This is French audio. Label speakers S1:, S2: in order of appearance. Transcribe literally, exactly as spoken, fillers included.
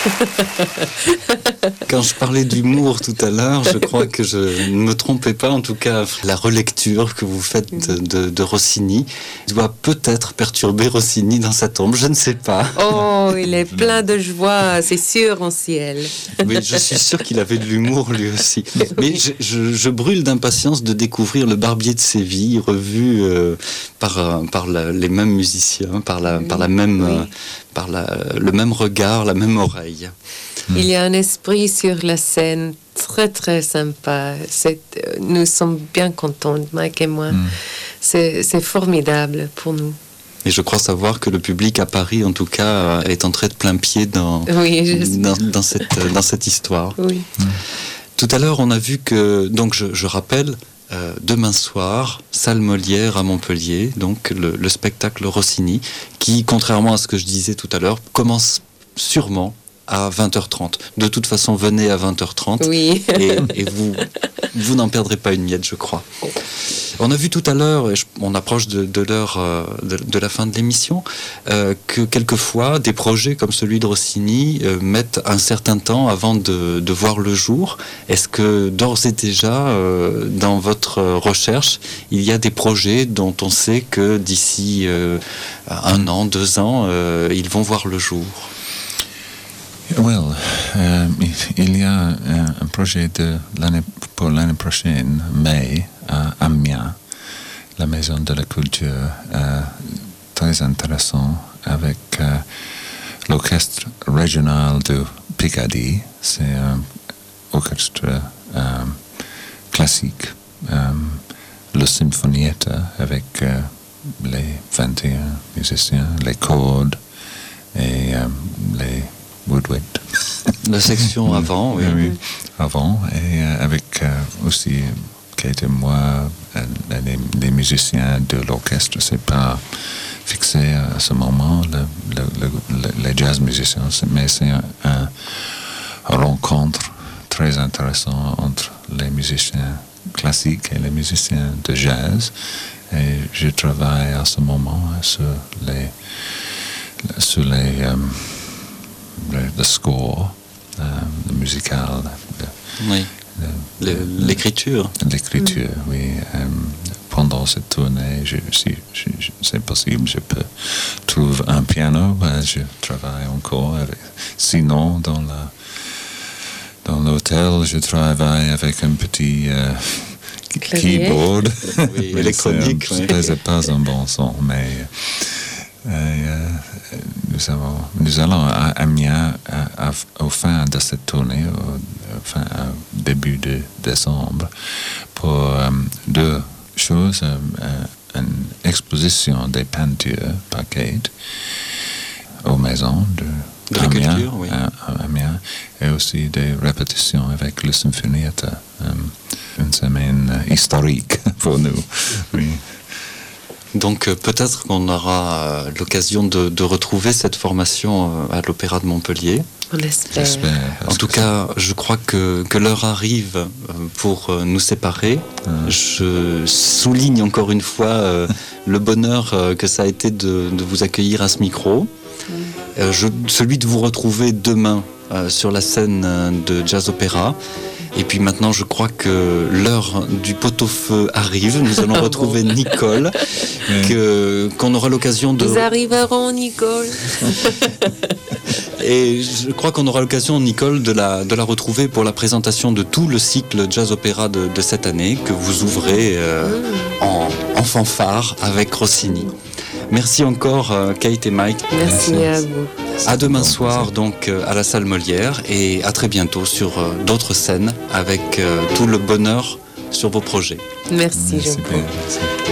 S1: Quand je parlais d'humour tout à l'heure, je crois que je ne me trompais pas. En tout cas, la relecture que vous faites de, de, de Rossini doit peut-être perturber Rossini dans sa tombe. Je ne sais pas.
S2: Oh, il est plein de joie, c'est sûr, en ciel.
S1: Oui, je suis sûr qu'il avait de l'humour lui aussi. Mais je, je, je brûle d'impatience de découvrir Le Barbier de Séville, revu euh, par, par la, les mêmes musiciens, par, la, par, la même, oui. euh, par la, le même regard, la même oreille.
S2: Il y a un esprit sur la scène très très sympa. C'est, nous sommes bien contents, Mike et moi. Mm. C'est, c'est formidable pour nous.
S1: Et je crois savoir que le public à Paris, en tout cas, est entré de plein pied dans,
S2: oui,
S1: dans, dans, cette, dans cette histoire.
S2: Oui.
S1: Mm. Tout à l'heure, on a vu que, donc je, je rappelle, euh, demain soir, salle Molière à Montpellier, donc le, le spectacle Rossini, qui, contrairement à ce que je disais tout à l'heure, commence sûrement à vingt heures trente. De toute façon, venez à vingt heures trente
S2: oui.
S1: et, et vous, vous n'en perdrez pas une miette, je crois. On a vu tout à l'heure, et je, on approche de, de l'heure euh, de, de la fin de l'émission, euh, que quelquefois, des projets comme celui de Rossini euh, mettent un certain temps avant de, de voir le jour. Est-ce que d'ores et déjà, euh, dans votre recherche, il y a des projets dont on sait que d'ici euh, un an, deux ans, euh, ils vont voir le jour ?
S3: Well, euh, il y a un projet de l'année, pour l'année prochaine, mai, à Amiens, la Maison de la Culture, euh, très intéressant, avec euh, l'orchestre régional de Picardie. C'est un orchestre euh, classique, euh, le Sinfonietta, avec euh, les vingt et un musiciens, les cordes et euh, les woodwind.
S1: La section avant, oui.
S3: oui, oui. Avant, et euh, avec euh, aussi Kate et moi, euh, les, les musiciens de l'orchestre. C'est pas fixé à ce moment, le, le, le, les jazz musiciens, mais c'est un, un, un rencontre très intéressant entre les musiciens classiques et les musiciens de jazz. Et je travaille à ce moment sur les, sur les um, le score, euh, le musical. Le,
S1: oui. Le, le, l'écriture.
S3: L'écriture, mm. oui. Euh, pendant cette tournée, je, si je, je, c'est possible, je peux trouver un piano, ben, je travaille encore. Avec, sinon, dans, la, dans l'hôtel, je travaille avec un petit euh, keyboard.
S1: Oui, électronique.
S3: Ce n'est oui. pas un bon son, mais... Et, euh, nous, avons, nous allons à Amiens à, à, au fin de cette tournée, au, au fin, au début de décembre, pour euh, deux choses, euh, une exposition des peintures par Kate aux maisons de,
S1: de Amiens, culture, oui.
S3: à, à Amiens, et aussi des répétitions avec le Sinfonietta, euh, une semaine historique pour nous. Oui.
S1: Donc euh, peut-être qu'on aura euh, l'occasion de, de retrouver cette formation euh, à l'Opéra de Montpellier.
S2: On espère.
S1: En tout cas, je crois que, que l'heure arrive euh, pour euh, nous séparer. Ah. Je souligne encore une fois euh, le bonheur euh, que ça a été de, de vous accueillir à ce micro. Euh, je, celui de vous retrouver demain euh, sur la scène euh, de Jazz Opéra. Et puis maintenant, je crois que l'heure du pot-au-feu arrive. Nous allons retrouver bon. Nicole, que, qu'on aura l'occasion de...
S2: Nous arriverons, Nicole.
S1: Et je crois qu'on aura l'occasion, Nicole, de la, de la retrouver pour la présentation de tout le cycle Jazz Opéra de, de cette année, que vous ouvrez euh, mmh. en, en fanfare avec Rossini. Merci encore, euh, Kate et Mike.
S2: Merci, Merci. à vous.
S1: À demain soir, donc, euh, à la salle Molière, et à très bientôt sur euh, d'autres scènes avec euh, tout le bonheur sur vos projets.
S2: Merci, Merci Jean-Paul.